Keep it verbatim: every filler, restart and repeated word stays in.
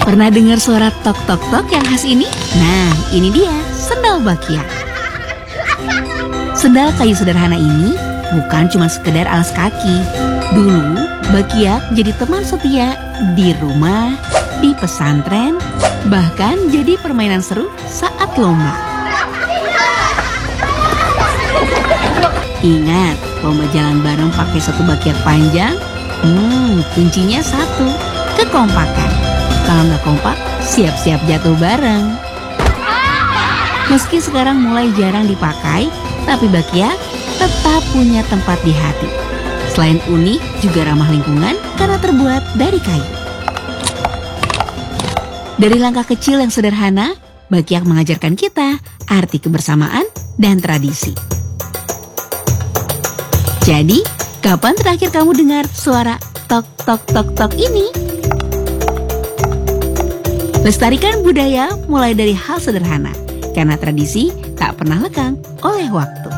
Pernah dengar suara tok tok tok yang khas ini? Nah, ini dia, sendal Bakyak. Sendal kayu sederhana ini bukan cuma sekedar alas kaki. Dulu, Bakyak jadi teman setia di rumah, di pesantren, bahkan jadi permainan seru saat lomba. Ingat, lomba jalan bareng pakai satu Bakyak panjang? Hmm, kuncinya satu, kekompakan. Kalau nggak kompak, siap-siap jatuh bareng. Meski sekarang mulai jarang dipakai, tapi Bakyak tetap punya tempat di hati. Selain unik, juga ramah lingkungan karena terbuat dari kayu. Dari langkah kecil yang sederhana, Bakyak mengajarkan kita arti kebersamaan dan tradisi. Jadi, kapan terakhir kamu dengar suara tok tok tok tok ini? Lestarikan budaya mulai dari hal sederhana, karena tradisi tak pernah lekang oleh waktu.